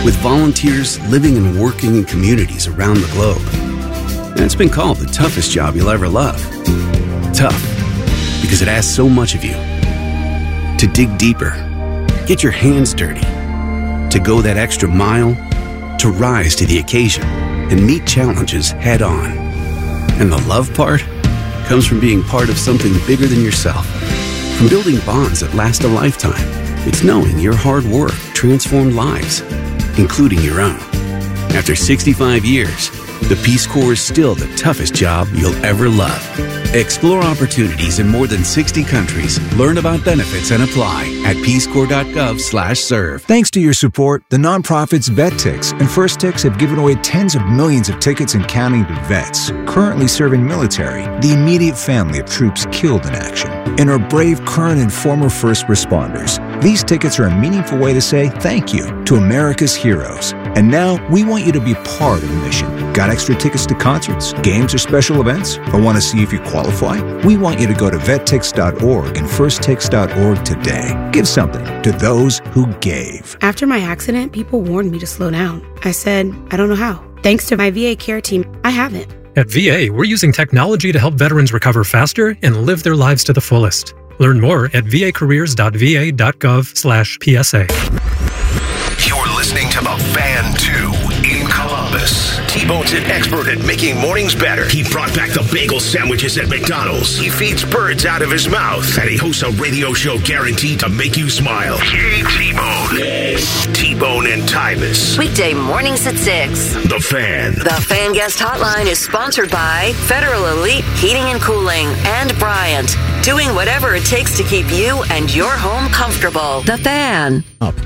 with volunteers living and working in communities around the globe. And it's been called the toughest job you'll ever love. Tough, because it asks so much of you. To dig deeper, get your hands dirty, to go that extra mile, to rise to the occasion and meet challenges head on. And the love part comes from being part of something bigger than yourself. From building bonds that last a lifetime, it's knowing your hard work transformed lives, including your own. After 65 years, the Peace Corps is still the toughest job you'll ever love. Explore opportunities in more than 60 countries. Learn about benefits and apply at peacecorps.gov/serve. Thanks to your support, the nonprofits VetTix and First Tix have given away tens of millions of tickets and counting to vets currently serving military, the immediate family of troops killed in action, and our brave current and former first responders. These tickets are a meaningful way to say thank you to America's heroes. And now we want you to be part of the mission. Got extra tickets to concerts, games, or special events? Or want to see if you qualify? We want you to go to vettix.org and firsttix.org today. Give something to those who gave. After my accident, people warned me to slow down. I said, I don't know how. Thanks to my VA care team, I haven't. At VA, we're using technology to help veterans recover faster and live their lives to the fullest. Learn more at vacareers.va.gov/PSA. You're listening to The Fan 2 in Columbus. T-Bone's an expert at making mornings better. He brought back the bagel sandwiches at McDonald's. He feeds birds out of his mouth. And he hosts a radio show guaranteed to make you smile. Yay, T-Bone. Yes. T-Bone and Tyvis. Weekday mornings at 6. The Fan. The Fan Guest Hotline is sponsored by Federal Elite Heating and Cooling and Bryant. Doing whatever it takes to keep you and your home comfortable. The Fan.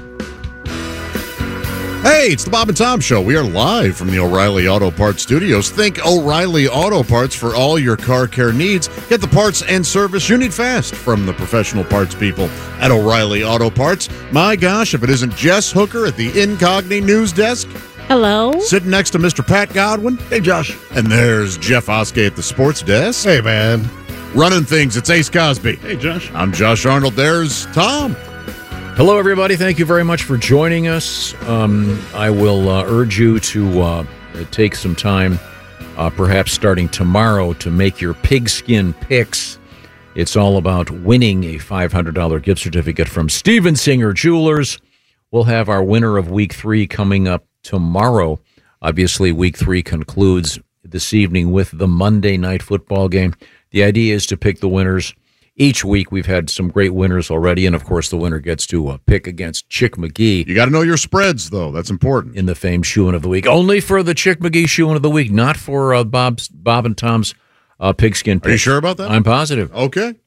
Hey, it's the Bob and Tom Show. We are live from the O'Reilly Auto Parts Studios. Think O'Reilly Auto Parts for all your car care needs. Get the parts and service you need fast from the professional parts people at O'Reilly Auto Parts. My gosh, if it isn't Jess Hooker at the Incogni News Desk. Hello. Sitting next to Mr. Pat Godwin. Hey, Josh. And there's Jeff Oskey at the Sports Desk. Hey, man. Running things, it's Ace Cosby. Hey, Josh. I'm Josh Arnold. There's Tom. Hello, everybody. Thank you very much for joining us. I will urge you to take some time, perhaps starting tomorrow, to make your pigskin picks. It's all about winning a $500 gift certificate from Steven Singer Jewelers. We'll have our winner of Week 3 coming up tomorrow. Obviously, Week 3 concludes this evening with the Monday Night Football game. The idea is to pick the winners. Each week, we've had some great winners already, and, of course, the winner gets to pick against Chick McGee. You got to know your spreads, though. That's important. In the famed Shoein of the Week. Only for the Chick McGee Shoein of the Week, not for Bob and Tom's pigskin pick. Are you sure about that? I'm positive. Okay.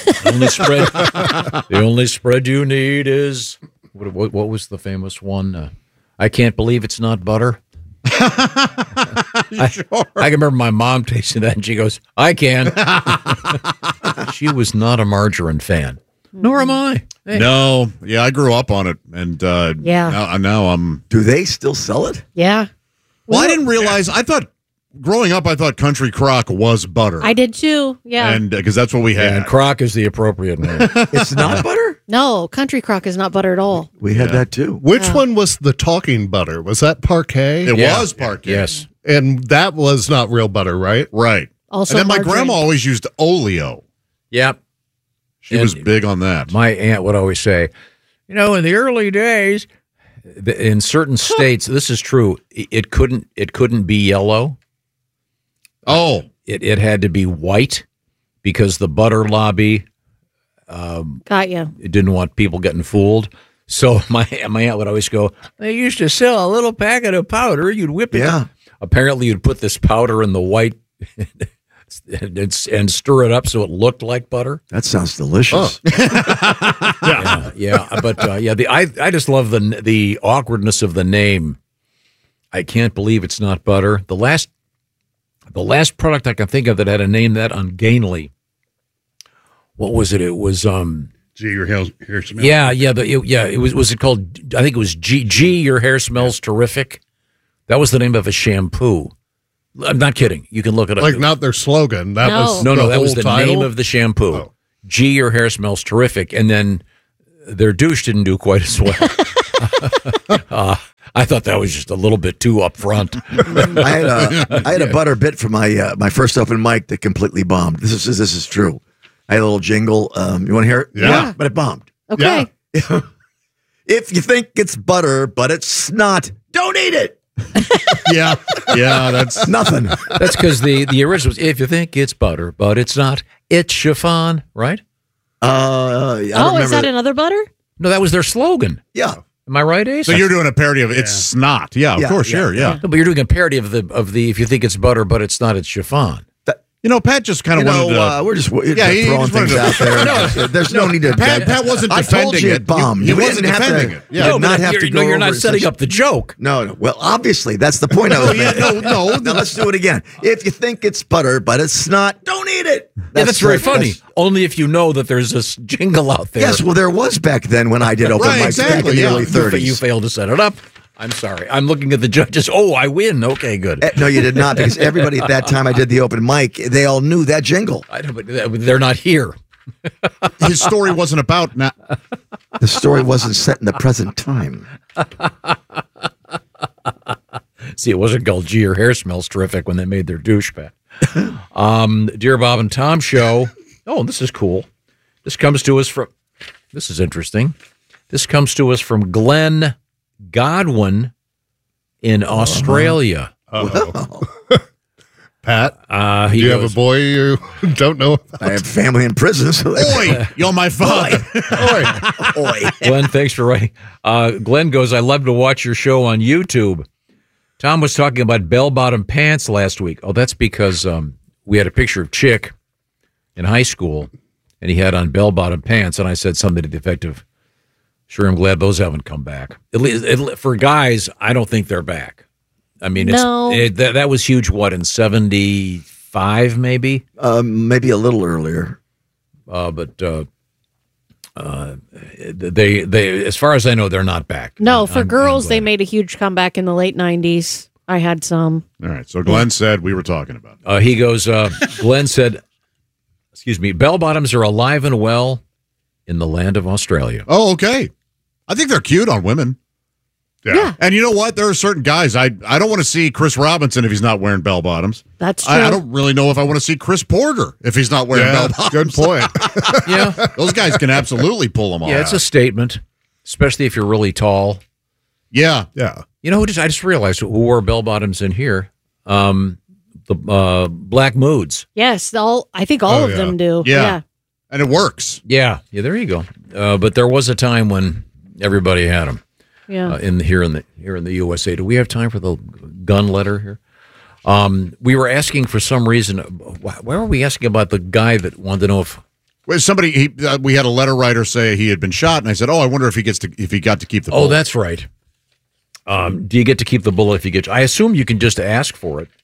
The only spread you need is, what was the famous one? I can't believe it's not butter. Sure. I can remember my mom tasting that, and she goes, I can. She was not a fan. Nor am I. Hey. No. Yeah, I grew up on it. And now I'm... Do they still sell it? Yeah. Well, I didn't realize... Growing up, I thought Country Crock was butter. I did too, yeah. And because that's what we had. And Crock is the appropriate name. It's not butter? No, Country Crock is not butter at all. We had that too. Which one was the talking butter? Was that Parquet? It was Parquet. Yes. And that was not real butter, right? Right. Also, and then my margarine. grandma always used Oleo. Yep. She was big on that. My aunt would always say, in the early days, in certain states, this is true, it couldn't be yellow. Oh. It had to be white because the butter lobby got you. It didn't want people getting fooled. So my aunt would always go, they used to sell a little packet of powder. You'd whip it. Yeah. Apparently, you'd put this powder in the white and stir it up so it looked like butter. That sounds delicious. Yeah. But I just love the awkwardness of the name. I can't believe it's not butter. The last product I can think of that had a name that ungainly. What was it? It was Gee, your hair smells. Yeah. It was it called? I think it was G. Your hair smells terrific. That was the name of a shampoo. I'm not kidding. You can look it up. Like not their slogan. That was that was the title? name of the shampoo. Oh. G. Your hair smells terrific, and then their douche didn't do quite as well. I thought that was just a little bit too upfront. I had a butter bit for my first open mic that completely bombed. This is true. I had a little jingle. You want to hear it? Yeah. But it bombed. Okay. Yeah. If you think it's butter, but it's snot, don't eat it. Yeah, that's nothing. That's because the original was, if you think it's butter, but it's not, it's chiffon, right? I don't is that another butter? No, that was their slogan. Yeah. Am I right, Ace? so you're doing a parody of It's Snot. Yeah, of course, sure, yeah. No, but you're doing a parody of the if you think it's butter, but it's not, it's chiffon. You know, Pat just kind of wanted to... we're just he throwing just wanted things to- out there. There's no need to... Pat wasn't I told defending you it. it bombed. He We wasn't didn't have defending to- it. we Yeah. did not have to go you're not over setting such- up the joke. No. Well, obviously, that's the point I was making. No. Now let's do it again. If you think it's butter, but it's snot, don't eat it. That's very funny. Only if you know that there's this jingle out there. Yes, well, there was back then when I did open mics back in the early 30s. You failed to set it up. I'm sorry. I'm looking at the judges. Oh, I win. Okay, good. No, you did not, because everybody at that time I did the open mic, they all knew that jingle. I know, but they're not here. His story wasn't about... The story wasn't set in the present time. See, it wasn't called Gee, your hair smells terrific when they made their douchebag. Dear Bob and Tom show. Oh, this is cool. This comes to us from... This is interesting. This comes to us from Glenn Godwin in Australia. Pat, do you have a boy you don't know about? I have family in prison. So Oi, you're my father. Oi. Glenn, thanks for writing. Glenn goes, I love to watch your show on YouTube. Tom was talking about bell-bottom pants last week. Oh, that's because we had a picture of Chick in high school, and he had on bell-bottom pants, and I said something to the effect of, sure, I'm glad those haven't come back. At least for guys, I don't think they're back. I mean, that was huge, what, in 75 maybe? Maybe a little earlier. But they, as far as I know, they're not back. No, for girls, they made a huge comeback in the late 90s. I had some. All right, so Glenn said we were talking about it. He goes, Glenn said, excuse me, bell-bottoms are alive and well in the land of Australia. Oh, okay. I think they're cute on women. Yeah. And you know what? There are certain guys, I don't want to see Chris Robinson if he's not wearing bell-bottoms. That's true. I don't really know if I want to see Chris Porter if he's not wearing bell-bottoms. Good point. Yeah. Those guys can absolutely pull them off. Yeah, it's a statement, especially if you're really tall. Yeah. You know, I just realized who wore bell-bottoms in here. The Black Moods. Yes, I think all of them do. Yeah. And it works. Yeah, there you go. But there was a time when everybody had them. Yeah. Here in the USA. Do we have time for the gun letter here? We were asking for some reason. Why were we asking about the guy that wanted to know if? Well, we had a letter writer say he had been shot, and I said, "Oh, I wonder if he got to keep the bullet." Oh, that's right. Do you get to keep the bullet if you get? I assume you can just ask for it.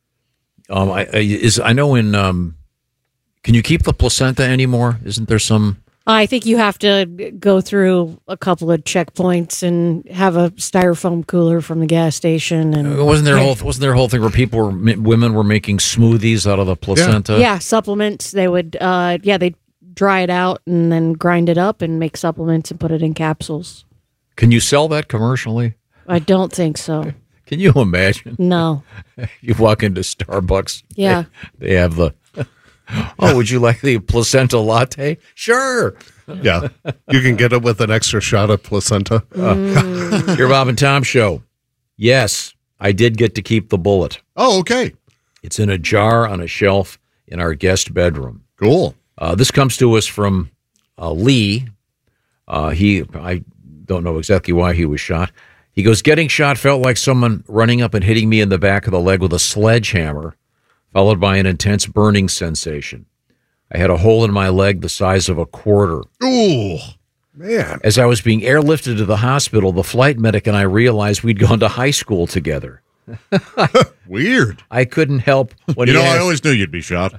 I know in. Can you keep the placenta anymore? Isn't there some? I think you have to go through a couple of checkpoints and have a styrofoam cooler from the gas station. And wasn't there a whole thing where women were making smoothies out of the placenta? Yeah, supplements. They would, they'd dry it out and then grind it up and make supplements and put it in capsules. Can you sell that commercially? I don't think so. Can you imagine? No. You walk into Starbucks. Yeah. They have the. Oh, would you like the placenta latte? Sure. Yeah. You can get it with an extra shot of placenta. Your Bob and Tom show. Yes, I did get to keep the bullet. Oh, okay. It's in a jar on a shelf in our guest bedroom. Cool. This comes to us from Lee. I don't know exactly why he was shot. He goes, getting shot felt like someone running up and hitting me in the back of the leg with a sledgehammer, followed by an intense burning sensation. I had a hole in my leg the size of a quarter. Ooh, man. As I was being airlifted to the hospital, the flight medic and I realized we'd gone to high school together. Weird. I couldn't help when he asked, I always knew you'd be shot.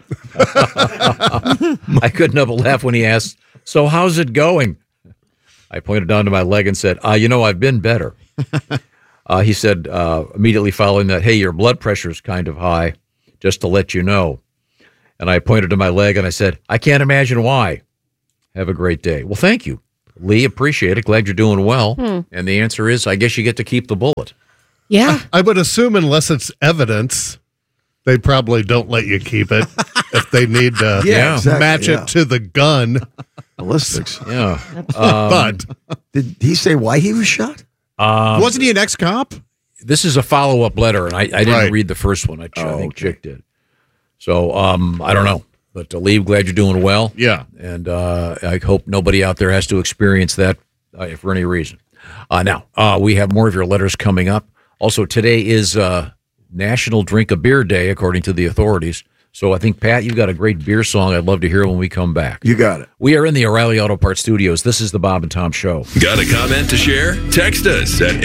I couldn't help but laugh when he asked, so how's it going? I pointed down to my leg and said, I've been better. He said, immediately following that, hey, your blood pressure's kind of high, just to let you know. And I pointed to my leg and I said, I can't imagine why. Have a great day. Well, thank you. Lee, appreciate it. Glad you're doing well. And the answer is, I guess you get to keep the bullet. Yeah. I would assume unless it's evidence, they probably don't let you keep it if they need to match it to the gun. Ballistics. Yeah. But did he say why he was shot? Wasn't he an ex-cop? This is a follow-up letter, and I didn't read the first one. I think Chick did. So I don't know. But Lee, glad you're doing well. Yeah. And I hope nobody out there has to experience that for any reason. Now, we have more of your letters coming up. Also, today is National Drink a Beer Day, according to the authorities. So I think, Pat, you've got a great beer song I'd love to hear when we come back. You got it. We are in the O'Reilly Auto Parts studios. This is the Bob and Tom Show. Got a comment to share? Text us at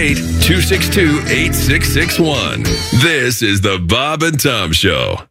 888-262-8661. This is the Bob and Tom Show.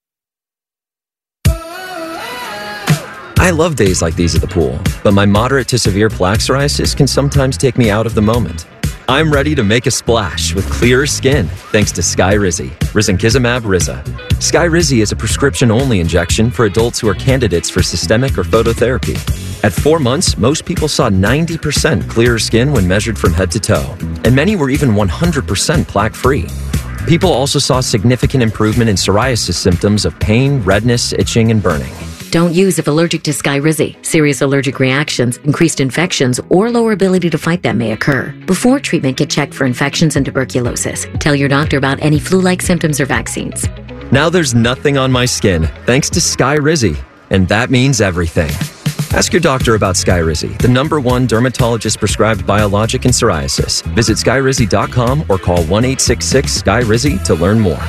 I love days like these at the pool, but my moderate to severe plaque psoriasis can sometimes take me out of the moment. I'm ready to make a splash with clearer skin thanks to Skyrizi, risankizumab Riza. Skyrizi is a prescription-only injection for adults who are candidates for systemic or phototherapy. At 4 months, most people saw 90% clearer skin when measured from head to toe, and many were even 100% plaque-free. People also saw significant improvement in psoriasis symptoms of pain, redness, itching, and burning. Don't use if allergic to Skyrizi. Serious allergic reactions, increased infections, or lower ability to fight them may occur. Before treatment, get checked for infections and tuberculosis. Tell your doctor about any flu-like symptoms or vaccines. Now there's nothing on my skin thanks to Skyrizi, and that means everything. Ask your doctor about Skyrizi, the #1 dermatologist-prescribed biologic in psoriasis. Visit Skyrizi.com or call 1-866-SKYRIZI to learn more.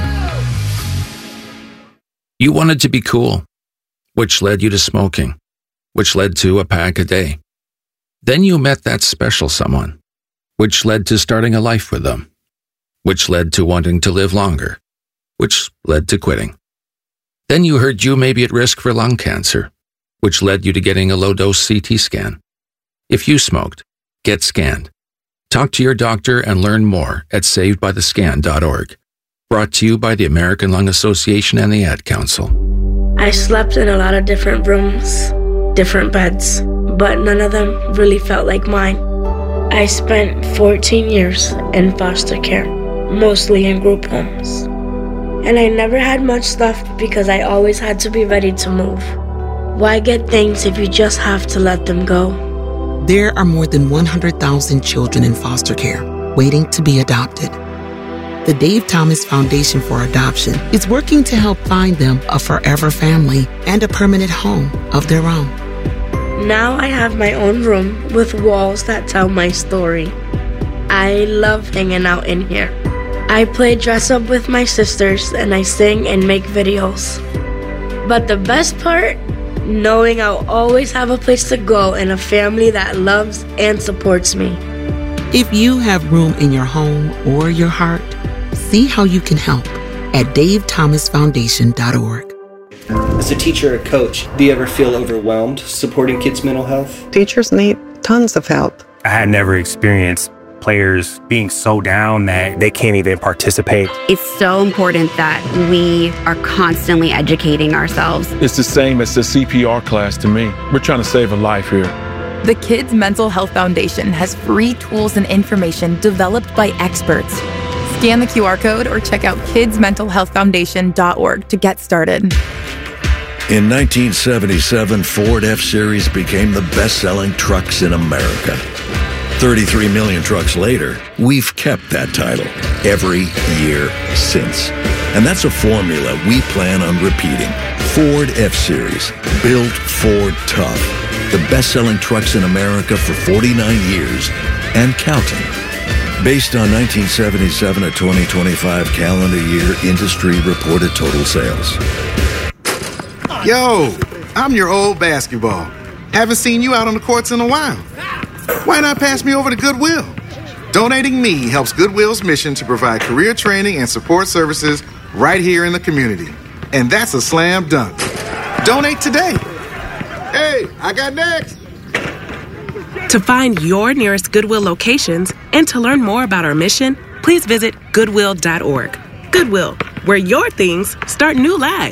You wanted to be cool, which led you to smoking, which led to a pack a day. Then you met that special someone, which led to starting a life with them, which led to wanting to live longer, which led to quitting. Then you heard you may be at risk for lung cancer, which led you to getting a low-dose CT scan. If you smoked, get scanned. Talk to your doctor and learn more at savedbythescan.org. Brought to you by the American Lung Association and the Ad Council. I slept in a lot of different rooms, different beds, but none of them really felt like mine. I spent 14 years in foster care, mostly in group homes. And I never had much stuff because I always had to be ready to move. Why get things if you just have to let them go? There are more than 100,000 children in foster care waiting to be adopted. The Dave Thomas Foundation for Adoption is working to help find them a forever family and a permanent home of their own. Now I have my own room with walls that tell my story. I love hanging out in here. I play dress up with my sisters and I sing and make videos. But the best part? Knowing I'll always have a place to go and a family that loves and supports me. If you have room in your home or your heart, see how you can help at davethomasfoundation.org. As a teacher or coach, do you ever feel overwhelmed supporting kids' mental health? Teachers need tons of help. I had never experienced players being so down that they can't even participate. It's so important that we are constantly educating ourselves. It's the same as the CPR class to me. We're trying to save a life here. The Kids Mental Health Foundation has free tools and information developed by experts. Scan the QR code or check out kidsmentalhealthfoundation.org to get started. In 1977, Ford F-Series became the best-selling trucks in America. 33 million trucks later, we've kept that title every year since. And that's a formula we plan on repeating. Ford F-Series, built Ford tough. The best-selling trucks in America for 49 years and counting. Based on 1977 to 2025 calendar year industry reported total sales. Yo, I'm your old basketball. Haven't seen you out on the courts in a while. Why not pass me over to Goodwill? Donating me helps Goodwill's mission to provide career training and support services right here in the community. And that's a slam dunk. Donate today. Hey, I got next. To find your nearest Goodwill locations and to learn more about our mission, please visit Goodwill.org. Goodwill, where your things start new lives.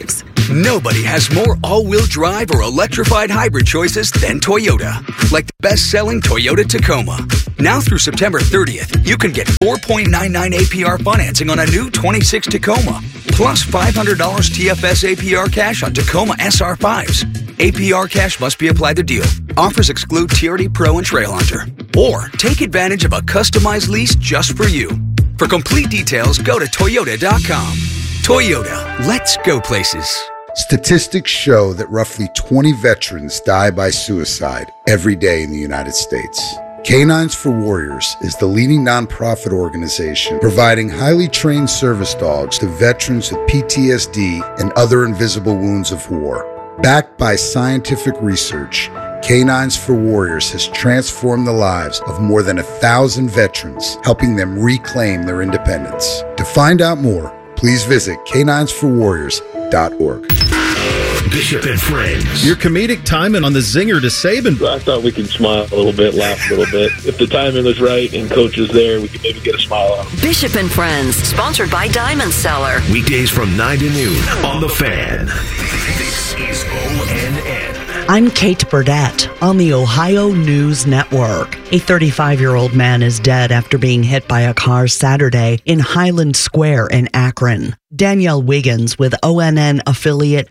Nobody has more all-wheel drive or electrified hybrid choices than Toyota. Like the best-selling Toyota Tacoma. Now through September 30th, you can get 4.99 APR financing on a new 26 Tacoma, plus $500 TFS APR cash on Tacoma SR5s. APR cash must be applied to deal. Offers exclude TRD Pro and Trail Hunter. Or take advantage of a customized lease just for you. For complete details, go to Toyota.com. Toyota, let's go places. Statistics show that roughly 20 veterans die by suicide every day in the United States. Canines for Warriors is the leading nonprofit organization providing highly trained service dogs to veterans with PTSD and other invisible wounds of war. Backed by scientific research, Canines for Warriors has transformed the lives of more than 1,000 veterans, helping them reclaim their independence. To find out more, please visit caninesforwarriors.org. Bishop and Friends. Your comedic timing on the zinger to Saban. I thought we could smile a little bit, laugh a little bit. If the timing was right and coach was there, we could maybe get a smile out. Bishop and Friends, sponsored by Diamond Cellar. Weekdays from 9 to noon on The Fan. This is ONN. I'm Kate Burdett on the Ohio News Network. A 35-year-old man is dead after being hit by a car Saturday in Highland Square in Akron. Danielle Wiggins with ONN affiliate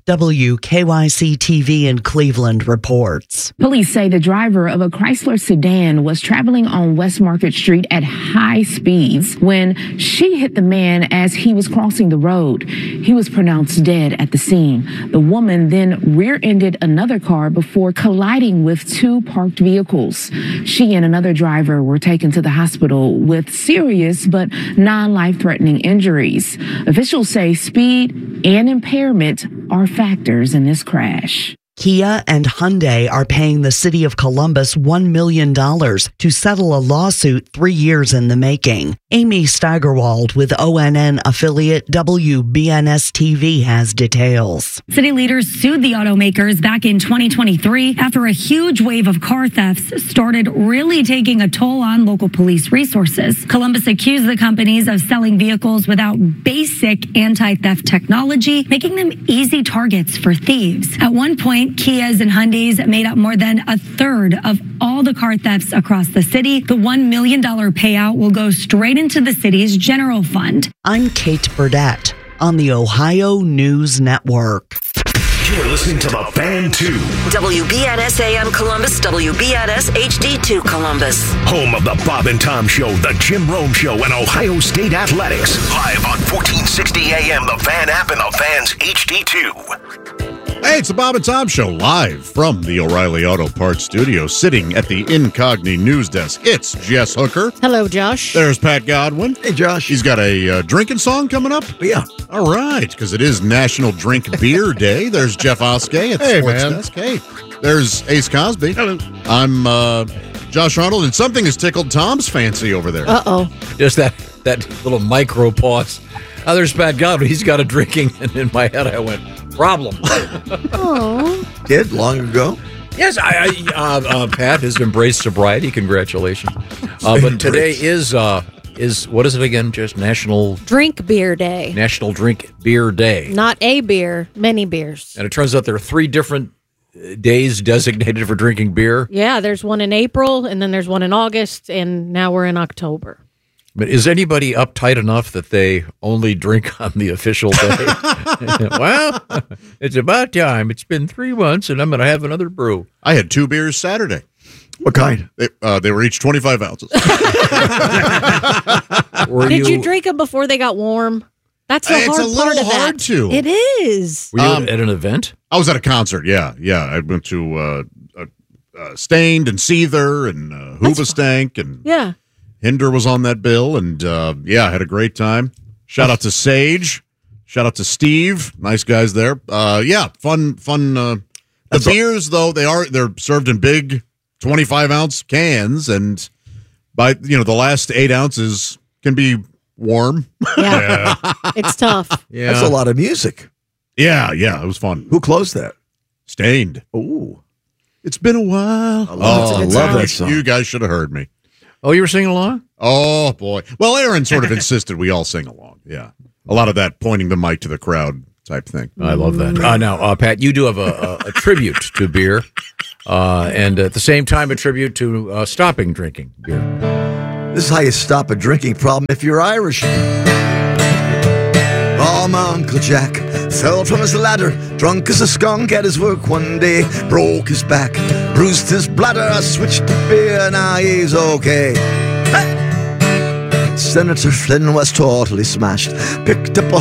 WKYC-TV in Cleveland reports. Police say the driver of a Chrysler sedan was traveling on West Market Street at high speeds when she hit the man as he was crossing the road. He was pronounced dead at the scene. The woman then rear-ended another car before colliding with two parked vehicles. She and another driver were taken to the hospital with serious but non-life-threatening injuries. Officials say speed and impairment are factors in this crash. Kia and Hyundai are paying the city of Columbus $1 million to settle a lawsuit 3 years in the making. Amy Steigerwald with ONN affiliate WBNS-TV has details. City leaders sued the automakers back in 2023 after a huge wave of car thefts started really taking a toll on local police resources. Columbus accused the companies of selling vehicles without basic anti-theft technology, making them easy targets for thieves. At one point, Kias and Hyundais made up more than a third of all the car thefts across the city. The $1 million payout will go straight into the city's general fund. I'm Kate Burdett on the Ohio News Network. You're listening to The Fan 2. WBNS AM Columbus, WBNS HD2 Columbus. Home of the Bob and Tom Show, the Jim Rome Show, and Ohio State Athletics. Live on 1460 AM, The Fan app, and The Fan's HD2. Hey, it's the Bob and Tom Show, live from the O'Reilly Auto Parts studio, sitting at the Incogni news desk. It's Jess Hooker. Hello, Josh. There's Pat Godwin. Hey, Josh. He's got a drinking song coming up. Yeah. All right, because it is National Drink Beer Day. There's Jeff Oskey at the Sports Desk. Hey, there's Ace Cosby. Hello. I'm Josh Arnold, and something has tickled Tom's fancy over there. Uh-oh. Just that little micro pause. Oh, there's Pat Godwin. He's got a drinking, and in my head I went, problem. Oh. Did long ago? Yes, Pat has embraced sobriety. Congratulations. But today is what is it again? Just National Drink Beer Day. National Drink Beer Day. Not a beer, many beers. And it turns out there are 3 different days designated for drinking beer. Yeah, there's one in April, and then there's one in August, and now we're in October. But is anybody uptight enough that they only drink on the official day? Well, it's about time. It's been 3 months, and I'm going to have another brew. I had 2 beers Saturday. What kind? They were each 25 ounces. Did you drink them before they got warm? That's the hard part of that. It's a little hard to. It is. Were you at an event? I was at a concert, yeah. I went to Stained and Seether and Hoobastank and... Yeah. Hinder was on that bill, and I had a great time. Shout out to Sage. Shout out to Steve. Nice guys there. Fun. The beers, though, they're served in big 25-ounce cans, and by the last 8 ounces can be warm. Yeah. It's tough. Yeah. That's a lot of music. Yeah, it was fun. Who closed that? Stained. Ooh. It's been a while. I love that song. You guys should have heard me. Oh, you were singing along? Oh, boy. Well, Aaron sort of insisted we all sing along. Yeah. A lot of that pointing the mic to the crowd type thing. I love that. Now, Pat, you do have a tribute to beer, and at the same time, a tribute to stopping drinking beer. This is how you stop a drinking problem if you're Irish. Oh, my Uncle Jack fell from his ladder, drunk as a skunk at his work one day, broke his back, bruised his bladder, switched to beer, now he's okay. Hey! Senator Flynn was totally smashed, picked up a